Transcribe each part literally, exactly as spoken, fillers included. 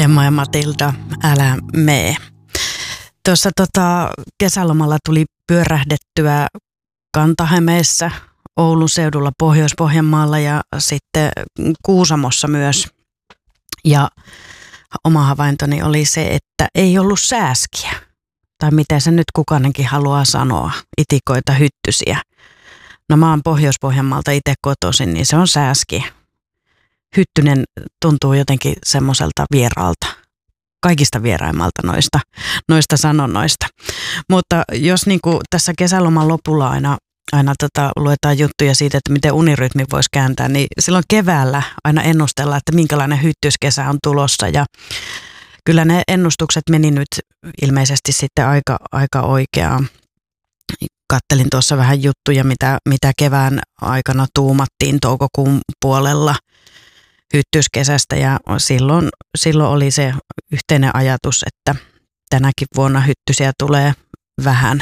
Emma ja Matilda, älä mee. Tuossa tota, kesälomalla tuli pyörähdettyä Kanta-Hämeessä, Oulun seudulla, Pohjois-Pohjanmaalla ja sitten Kuusamossa myös. Ja oma havaintoni oli se, että ei ollut sääskiä. Tai miten se nyt kukainenkin haluaa sanoa, itikoita, hyttysiä. No mä oon Pohjois-Pohjanmaalta itse kotoisin, niin se on sääski. Hyttynen tuntuu jotenkin semmoiselta vieraalta. Kaikista vieraimmalta noista, noista sanonnoista. Mutta jos niin kuin tässä kesäloman lopulla aina, aina tota, luetaan juttuja siitä, että miten unirytmi voisi kääntää, niin silloin keväällä aina ennustellaan, että minkälainen hyttyskesä on tulossa. Ja kyllä ne ennustukset meni nyt ilmeisesti sitten aika, aika oikeaan. Kattelin tuossa vähän juttuja, mitä, mitä kevään aikana tuumattiin toukokuun puolella hyttyskesästä, ja silloin, silloin oli se yhteinen ajatus, että tänäkin vuonna hyttysiä tulee vähän,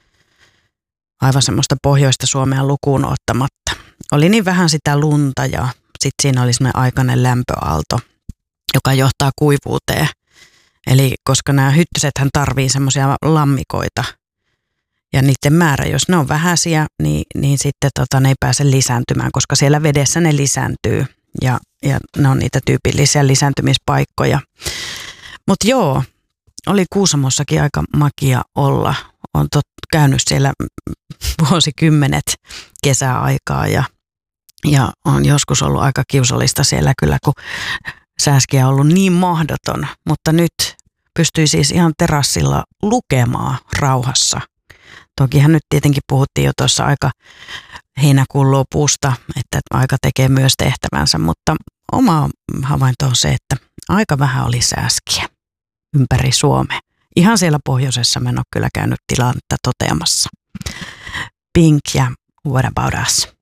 aivan semmoista pohjoista Suomea lukuun ottamatta. Oli niin vähän sitä lunta ja sitten siinä oli semmoinen aikainen lämpöaalto, joka johtaa kuivuuteen. Eli koska nämä hyttysethän tarvii semmoisia lammikoita ja niiden määrä, jos ne on vähäisiä, niin, niin sitten tota, ne ei pääse lisääntymään, koska siellä vedessä ne lisääntyy. Ja, ja ne on niitä tyypillisiä lisääntymispaikkoja. Mutta joo, oli Kuusamossakin aika makia olla. Olen tot, käynyt siellä vuosikymmenet kesäaikaa ja, ja on joskus ollut aika kiusallista siellä kyllä, kun sääskiä on ollut niin mahdoton. Mutta nyt pystyy siis ihan terassilla lukemaan rauhassa. Tokihan nyt tietenkin puhuttiin jo tuossa aika heinäkuun lopusta, että aika tekee myös tehtävänsä, mutta oma havainto on se, että aika vähän oli sääskiä ympäri Suomea. Ihan siellä pohjoisessa mä en ole kyllä käynyt tilannetta toteamassa. Pink ja What About Us?